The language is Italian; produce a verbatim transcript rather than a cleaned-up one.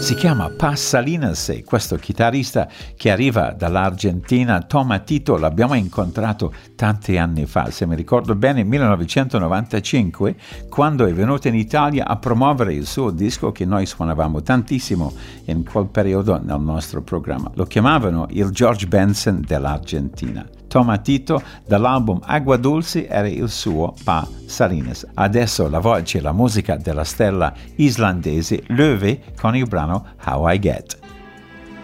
Si chiama Pa Salinas e questo chitarrista che arriva dall'Argentina, Toma Tito, l'abbiamo incontrato tanti anni fa, se mi ricordo bene, millenovecentonovantacinque, quando è venuto in Italia a promuovere il suo disco che noi suonavamo tantissimo in quel periodo nel nostro programma. Lo chiamavano il George Benson dell'Argentina. Toma Tito, dall'album Agua Dulce, era il suo Pa Salinas. Adesso la voce e la musica della stella islandese Löwe con il brano How I Get.